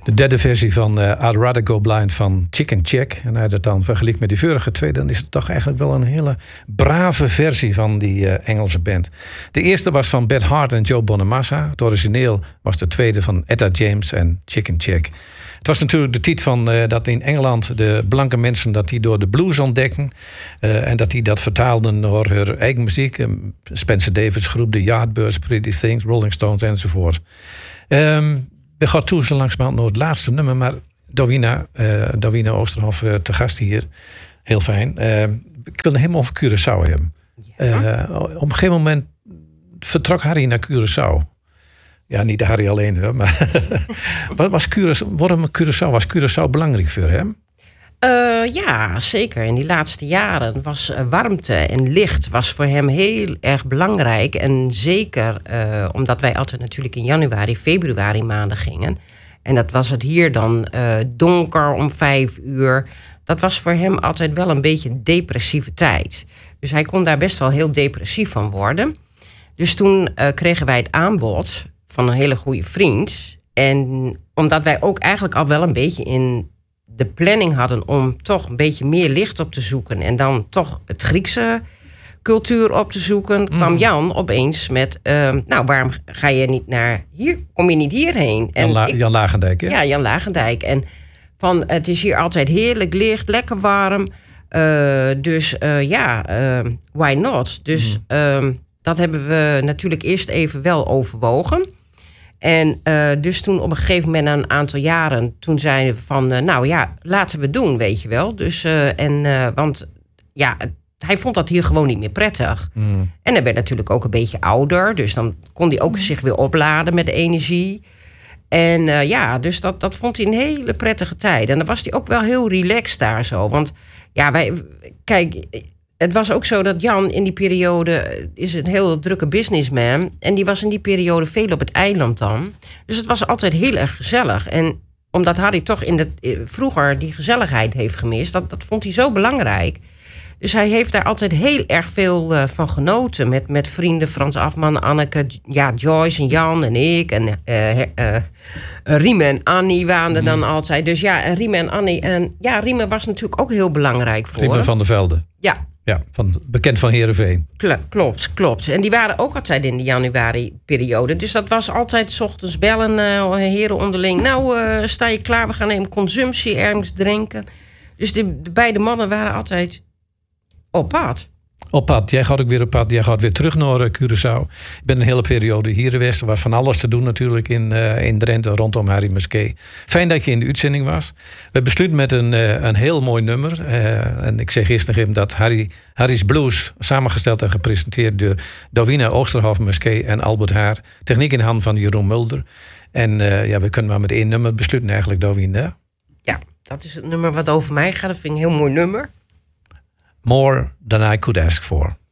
De derde versie van I'd Rather Go Blind van Chicken Check. En hij dat dan vergelijkt met die vorige twee, dan is het toch eigenlijk wel een hele brave versie van die Engelse band. De eerste was van Beth Hart en Joe Bonamassa. Het origineel was de tweede van Etta James en Chicken Check. Het was natuurlijk de titel van dat in Engeland de blanke mensen dat die door de blues ontdekken. En dat die dat vertaalden door hun eigen muziek. Spencer Davis groep, de Yardbirds, Pretty Things, Rolling Stones enzovoort. We gaan toe zo langzamerhand naar het laatste nummer. Maar Dawina Oosterhoff te gast hier. Heel fijn. Ik wil het helemaal over Curaçao hebben. Ja. Op een gegeven moment vertrok Harry naar Curaçao. Ja, niet Harry alleen hoor. Maar waarom Curaçao? Was Curaçao belangrijk voor hem? Ja, zeker. In die laatste jaren was warmte en licht was voor hem heel erg belangrijk. En zeker omdat wij altijd natuurlijk in januari, februari maanden gingen. En dat was het hier dan donker om 5 uur. Dat was voor hem altijd wel een beetje een depressieve tijd. Dus hij kon daar best wel heel depressief van worden. Dus toen kregen wij het aanbod van een hele goede vriend. En omdat wij ook eigenlijk al wel een beetje in de planning hadden om toch een beetje meer licht op te zoeken en dan toch het Griekse cultuur op te zoeken, kwam Jan opeens met, waarom ga je niet naar hier? Kom je niet hierheen? En Jan Lagendijk, hè? Ja, Jan Lagendijk. En van, het is hier altijd heerlijk licht, lekker warm. Why not? Dus dat hebben we natuurlijk eerst even wel overwogen. En dus toen op een gegeven moment, na een aantal jaren, toen zeiden we van, laten we het doen, weet je wel. Dus, want hij vond dat hier gewoon niet meer prettig. En hij werd natuurlijk ook een beetje ouder, dus dan kon hij ook zich weer opladen met de energie. En dus dat vond hij een hele prettige tijd. En dan was hij ook wel heel relaxed daar zo. Want het was ook zo dat Jan in die periode is een heel drukke businessman. En die was in die periode veel op het eiland dan. Dus het was altijd heel erg gezellig. En omdat Harry toch vroeger die gezelligheid heeft gemist, dat vond hij zo belangrijk. Dus hij heeft daar altijd heel erg veel van genoten. Met vrienden, Frans Afman, Anneke, Joyce en Jan en ik. En Riem en Annie waren er dan altijd. Dus en Riem en Annie. En Riem was natuurlijk ook heel belangrijk voor Riem van der Velde. Ja. Ja, bekend van Heerenveen. Klopt. En die waren ook altijd in de januari-periode. Dus dat was altijd 's ochtends bellen, heren onderling. Sta je klaar, we gaan even consumptie ergens drinken. Dus de beide mannen waren altijd op pad. Op pad. Jij gaat ook weer op pad. Jij gaat weer terug naar Curaçao. Ik ben een hele periode hier geweest. Er was van alles te doen natuurlijk in Drenthe rondom Harry Musquet. Fijn dat je in de uitzending was. We besluiten met een heel mooi nummer. En ik zeg eerst nog even dat Harry's Blues, samengesteld en gepresenteerd door Dawina Oosterhoff Musquet en Albert Haar. Techniek in handen van Jeroen Mulder. En we kunnen maar met 1 nummer besluiten eigenlijk, Dawina. Ja, dat is het nummer wat over mij gaat. Dat vind ik een heel mooi nummer. More Than I Could Ask For.